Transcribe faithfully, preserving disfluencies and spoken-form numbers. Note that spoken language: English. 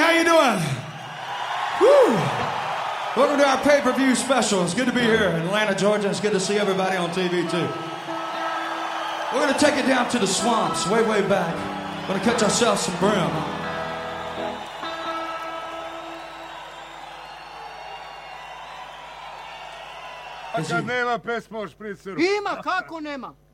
how you doing? Woo! Welcome to our pay-per-view special. It's good to be here in Atlanta, Georgia. It's good to see everybody on T V, too. We're going to take it down to the swamps, way, way back. We're going to catch ourselves some brim. A kad nema pesma o špriceru. Ima, kako nema?